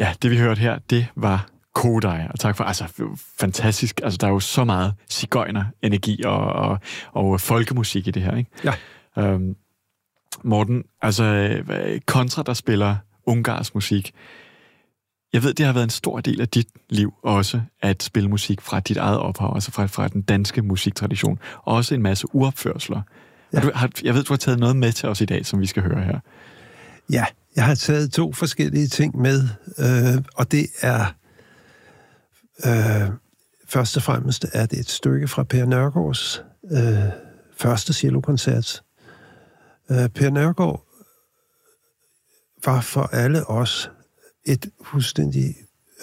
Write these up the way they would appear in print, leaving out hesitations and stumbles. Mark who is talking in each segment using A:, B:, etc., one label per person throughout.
A: Ja, det vi hørte her, det var Kodai, og tak for, fantastisk, der er jo så meget sigøjner-energi og folkemusik i det her, ikke?
B: Ja.
A: Morten, Kontra, der spiller ungarsk musik, jeg ved, det har været en stor del af dit liv også, at spille musik fra dit eget ophav, altså fra den danske musiktradition, og også en masse uopførsler. Ja. Jeg ved, du har taget noget med til os i dag, som vi skal høre her.
B: Ja, jeg har taget 2 forskellige ting med, og det er først og fremmest er det et stykke fra Per Nørgaards første cellokoncert. Per Nørgaard var for alle os et fuldstændig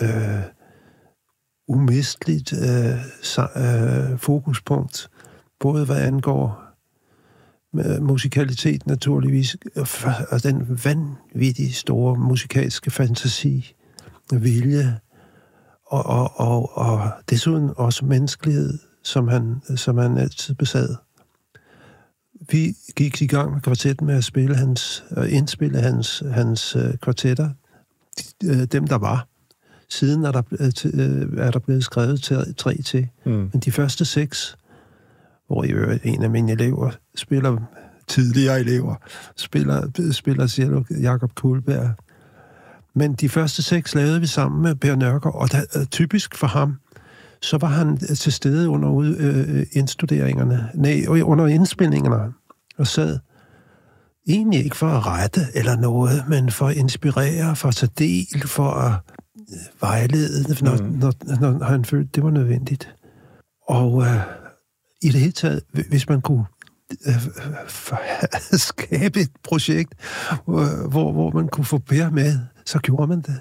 B: umisteligt fokuspunkt, både hvad angår musikalitet naturligvis, og den vanvittigt store musikalske fantasi, vilje, og desuden også menneskelighed, som han altid besad. Vi gik i gang med kvartetten med at indspille hans kvartetter, dem der var. Siden er der blevet skrevet 3 til. Men de første 6, hvor en af mine elever tidligere elever, spiller cello, Jakob Kuhlberg. Men de første 6 lavede vi sammen med Per Nørgaard, og typisk for ham, så var han til stede under under indspilningerne, og sad egentlig ikke for at rette eller noget, men for at inspirere, for at tage del, for at vejlede, når han følte, det var nødvendigt. Og i det hele taget, hvis man kunne skabe et projekt, hvor man kunne få Per med, så gjorde man det.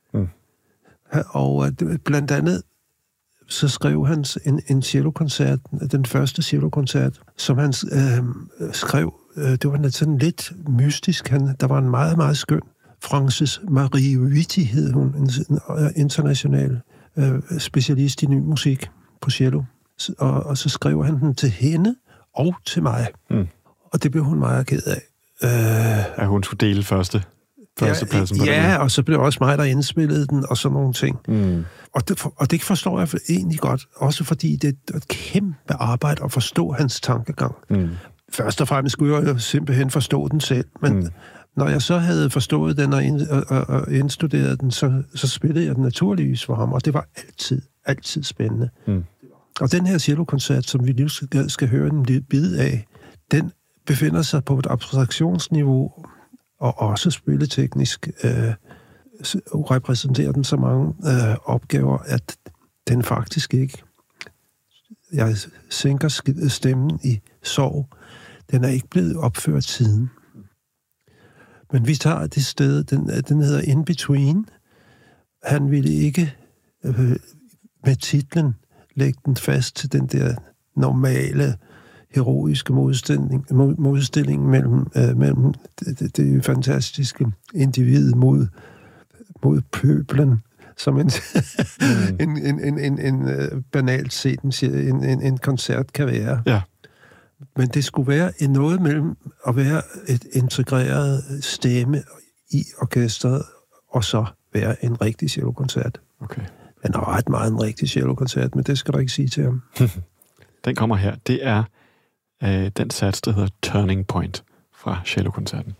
B: Og blandt andet, så skrev han en cellokoncert, den første cellokoncert, som han skrev. Det var sådan lidt mystisk. Der var en meget, meget skøn Frances Marie Vitti, hed hun, en international specialist i ny musik på cello. Og så skrev han den til hende og til mig. Og det blev hun meget ked af.
A: At hun skulle dele førstepladsen.
B: Ja, og så blev også mig, der indspillede den, og sådan nogle ting. Og det forstår jeg egentlig godt, også fordi det er et kæmpe arbejde at forstå hans tankegang. Først og fremmest skulle jeg jo simpelthen forstå den selv, men når jeg så havde forstået den og indstuderet den, så spillede jeg den naturligvis for ham, og det var altid spændende. Og den her cellokoncert, som vi nu skal høre en bid af, den befinder sig på et abstraktionsniveau, og også spilleteknisk repræsenterer den så mange opgaver, at den faktisk ikke... Jeg sænker stemmen i sorg. Den er ikke blevet opført siden. Men vi tager det sted, den hedder In Between. Han ville ikke med titlen lægge den fast til den der normale, heroiske modstilling mellem det fantastiske individ mod pøblen, som en banalt set en koncert kan være.
A: Ja.
B: Men det skulle være noget mellem at være et integreret stemme i orkestret, og så være en rigtig cellokoncert.
A: Okay.
B: Den er ret meget en rigtig cellokoncert, men det skal du ikke sige til ham.
A: Den kommer her. Det er den sats, der hedder Turning Point fra cellokoncerten.